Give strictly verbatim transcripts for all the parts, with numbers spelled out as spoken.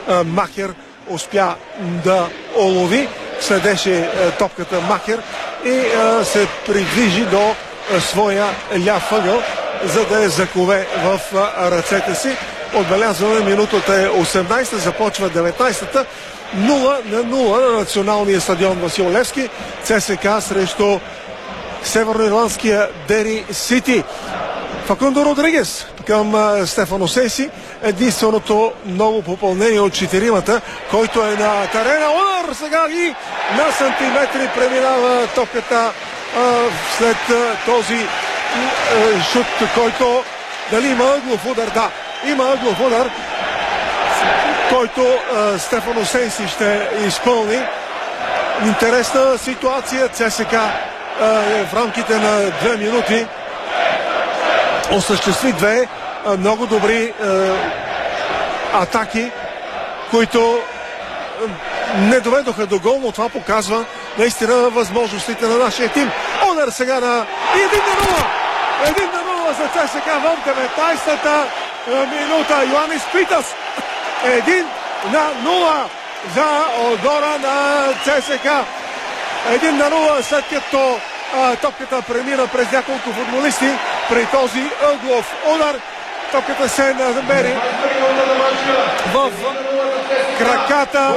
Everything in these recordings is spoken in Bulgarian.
Махер успя да улови, следеше топката Махер и се придвижи до своя ляв ъгъл, за да я закове в ръцете си. Отбелязваме, минутата е осемнадесета, започва деветнадесета. нула на нула на националния стадион Васил Левски. ЦСКА срещу северноирландския Дери Сити. Факундо Родригес към Стефано Сеси. Единственото ново попълнение от четиримата, който е на терена. Удар сега и на сантиметри преминава топката след този шут, който дали има ъглов удар? Да, има ъглов удар, който Стефано Сеси ще изпълни. Интересна ситуация. ЦСКА в рамките на две минути осъществи две много добри е, атаки, които не доведоха до гол, но това показва наистина възможностите на нашия тим. Удар сега на един на нула! един на нула за ЦСКА в деветнадесета минута. Йоанис Питас. един на нула за отбора на ЦСКА. един на нула, след като а, топката премина през няколко футболисти при този ъглов удар. Топката се намери в краката.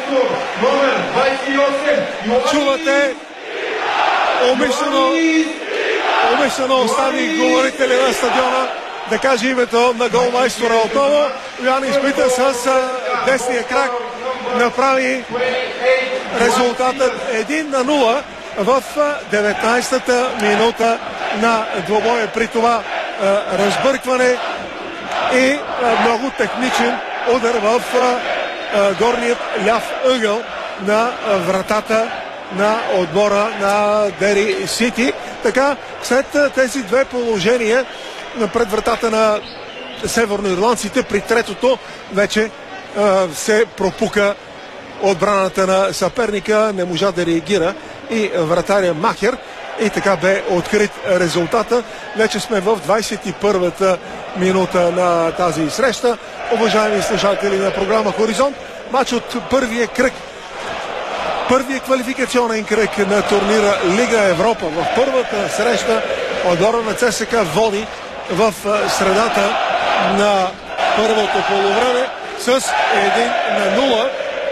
Чувате умишлено, умишлено остави говорителя на стадиона да каже името на голмайстора отново. Йоанис Питас с десния крак направи резултатът един на нула в деветнадесета минута на двобоя. При това разбъркване и много техничен удар в горният ляв ъгъл на вратата на отбора на Дери Сити. Така, след тези две положения пред вратата на северноирландците, при третото вече се пропука отбраната на съперника, не можа да реагира и вратаря Махер. И така бе открит резултата. Вече сме в двадесет и първата минута на тази среща. Уважаеми слушатели на програма Хоризонт, мач от първия кръг, първия квалификационен кръг на турнира Лига Европа. В първата среща отбора на ЦСКА води в средата на първото полувреме с един на нула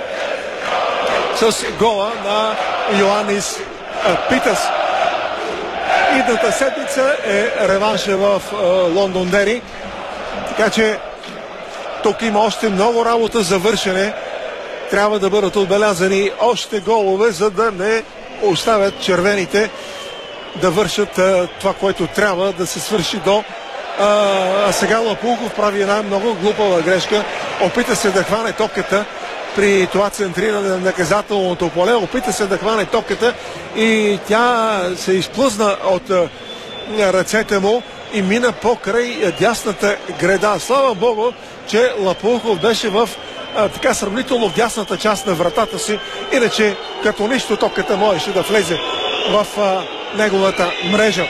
с гола на Йоанис Питас. Идната седмица е реванша в Лондон Дери, така че тук има още много работа за вършене. Трябва да бъдат отбелязани още голове, за да не оставят червените да вършат а, това, което трябва да се свърши до а, а сега Лапулков прави една много глупава грешка. Опита се да хване топката при това центриране на наказателното поле. Опита се да хване топката и тя се изплъзна от а, ръцете му и мина покрай дясната греда. Слава Богу, че Лапулков беше в а, така сравнително в дясната част на вратата си. Иначе като нищо топката можеше да влезе в а, неговата мрежа.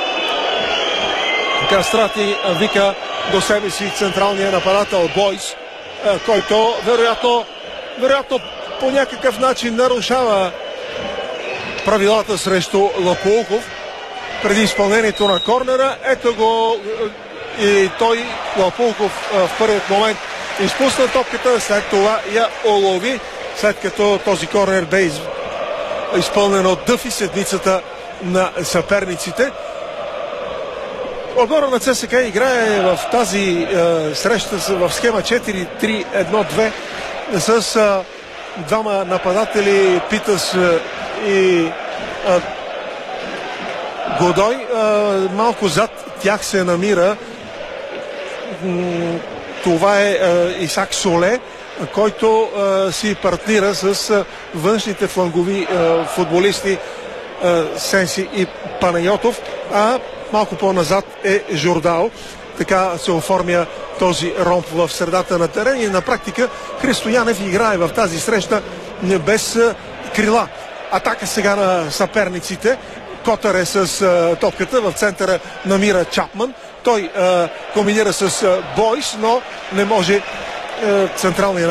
Кастрати вика до себе си централния нападател Бойс, а, който вероятно, вероятно по някакъв начин нарушава правилата срещу Лапулков преди изпълнението на корнера. Ето го и той, Лапулков, в първият момент изпусна топката, след това я улови, след като този корнер бе изпълнен от дъв и седмицата на съперниците. Отбора на ЦСКА играе в тази е, среща в схема четири три едно две с е, двама нападатели, Питас е, и е, Годой. Е, малко зад тях се намира м- това е, е Исак Соле, който е, си партнира с е, външните флангови е, футболисти е, Сенси и Панайотов, а малко по-назад е Жордао. Така се оформя този ромб в средата на терен и на практика Христо Янев играе в тази среща без е, крила. Атака сега на съперниците. Котър е с е, топката, в центъра намира Чапман. Той е, комбинира с е, Бойс, но не може е, централния